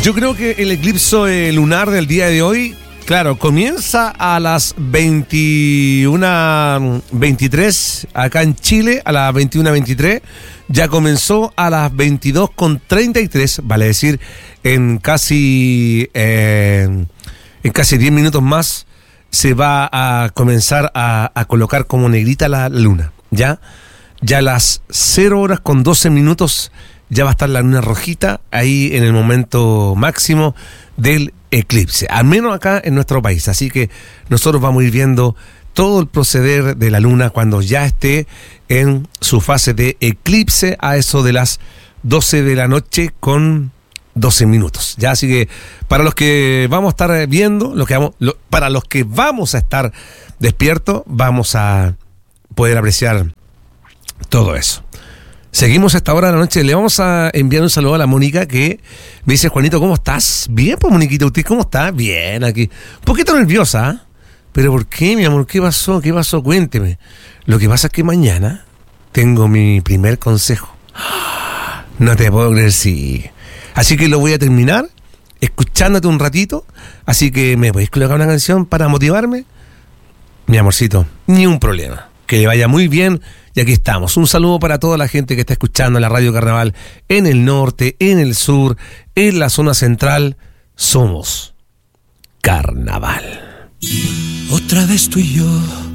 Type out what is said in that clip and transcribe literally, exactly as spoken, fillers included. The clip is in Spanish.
Yo creo que el eclipse lunar del día de hoy, claro, comienza a las veintiuna veintitrés acá en Chile, a las veintiuna veintitrés, ya comenzó a las veintidós con treinta y tres, vale decir, en casi eh, en casi diez minutos más se va a comenzar a, a colocar como negrita la luna, ¿ya? Ya a las cero horas con doce minutos ya va a estar la luna rojita ahí en el momento máximo del eclipse, al menos acá en nuestro país. Así que nosotros vamos a ir viendo todo el proceder de la luna cuando ya esté en su fase de eclipse a eso de las doce de la noche con doce minutos. Ya, así que para los que vamos a estar viendo, lo que vamos, lo, para los que vamos a estar despiertos, vamos a poder apreciar todo eso. Seguimos a esta hora de la noche. Le vamos a enviar un saludo a la Mónica, que me dice: Juanito, ¿cómo estás? Bien, pues, Moniquita, ¿usted cómo está? Bien, aquí. Un poquito nerviosa, ¿eh? ¿Pero por qué, mi amor? ¿Qué pasó? ¿Qué pasó? Cuénteme. Lo que pasa es que mañana tengo mi primer consejo. No te puedo creer, sí. Así que lo voy a terminar escuchándote un ratito. Así que, ¿me podéis colocar una canción para motivarme? Mi amorcito, ni un problema. Que le vaya muy bien. Y aquí estamos. Un saludo para toda la gente que está escuchando la Radio Carnaval en el norte, en el sur, en la zona central. Somos Carnaval. Otra vez tú y yo